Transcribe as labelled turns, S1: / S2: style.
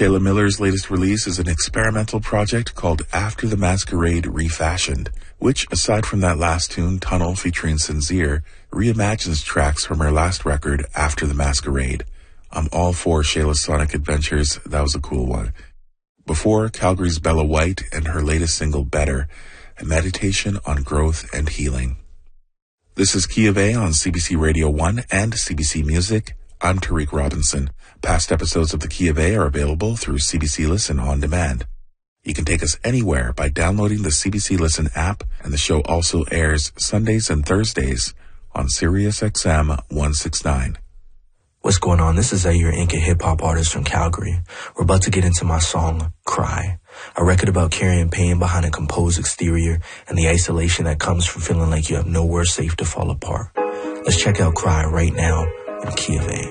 S1: Shayla Miller's latest release is an experimental project called After the Masquerade Refashioned, which, aside from that last tune, Tunnel featuring Sincere, reimagines tracks from her last record, After the Masquerade. I'm all for Shayla's sonic adventures. That was a cool one. Before, Calgary's Bella White and her latest single, Better, a meditation on growth and healing. This is Key of A on CBC Radio 1 and CBC Music. I'm Tariq Robinson. Past episodes of the Key of A are available through CBC Listen on demand. You can take us anywhere by downloading the CBC Listen app, and the show also airs Sundays and Thursdays on Sirius XM 169.
S2: What's going on? This is Zaire Inc., a hip-hop artist from Calgary. We're about to get into my song, Cry, a record about carrying pain behind a composed exterior and the isolation that comes from feeling like you have nowhere safe to fall apart. Let's check out Cry right now on Key of A.